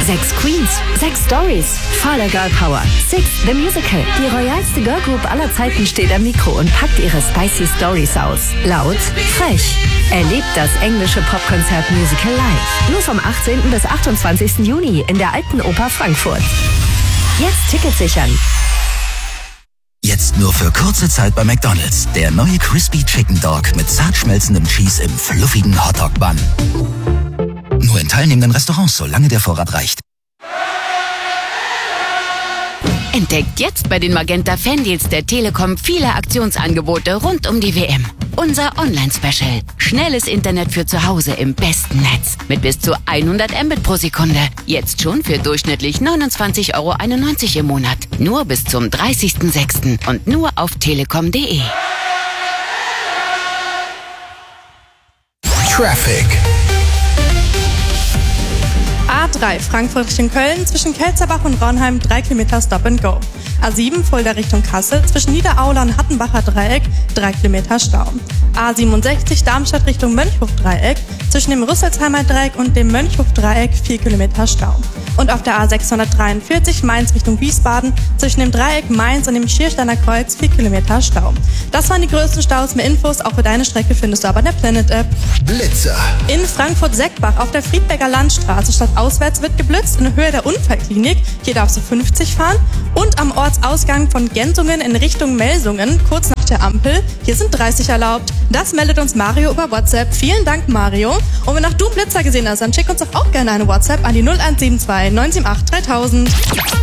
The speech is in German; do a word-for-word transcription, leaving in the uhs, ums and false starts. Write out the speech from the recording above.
Sechs Queens, sechs Stories, voller Girl Power. Six, the Musical. Die royalste Girlgroup aller Zeiten steht am Mikro und packt ihre spicy Stories aus. Laut, frech. Erlebt das englische Popkonzert-Musical live. Nur vom achtzehnten bis achtundzwanzigsten Juni in der Alten Oper Frankfurt. Jetzt Tickets sichern. Jetzt nur für kurze Zeit bei McDonald's. Der neue Crispy Chicken Dog mit zart schmelzendem Cheese im fluffigen Hotdog-Bun. Nur in teilnehmenden Restaurants, solange der Vorrat reicht. Entdeckt jetzt bei den Magenta Fandeals der Telekom viele Aktionsangebote rund um die W M. Unser Online-Special. Schnelles Internet für zu Hause im besten Netz. Mit bis zu hundert Mbit pro Sekunde. Jetzt schon für durchschnittlich neunundzwanzig Euro einundneunzig im Monat. Nur bis zum dreißigsten sechsten und nur auf telekom punkt de. Traffic. A drei Frankfurt Richtung Köln zwischen Kelzerbach und Raunheim drei Kilometer Stop and Go. A sieben Fulda Richtung Kassel zwischen Niederaula und Hattenbacher Dreieck drei Kilometer Stau. A siebenundsechzig Darmstadt Richtung Mönchhof Dreieck zwischen dem Rüsselsheimer Dreieck und dem Mönchhof Dreieck vier Kilometer Stau. Und auf der A sechshundertdreiundvierzig Mainz Richtung Wiesbaden zwischen dem Dreieck Mainz und dem Schiersteiner Kreuz vier Kilometer Stau. Das waren die größten Staus. Mehr Infos auch für deine Strecke findest du aber in der Planet App. Blitzer. In Frankfurt-Seckbach auf der Friedberger Landstraße statt auswärts wird geblitzt in Höhe der Unfallklinik. Hier darfst du fünfzig fahren. Und am Ortsausgang von Gensungen in Richtung Melsungen, kurz nach der Ampel, hier sind dreißig erlaubt. Das meldet uns Mario über WhatsApp. Vielen Dank, Mario. Und wenn auch du einen Blitzer gesehen hast, dann schick uns doch auch gerne eine WhatsApp an die null eins sieben zwei neun sieben acht dreitausend.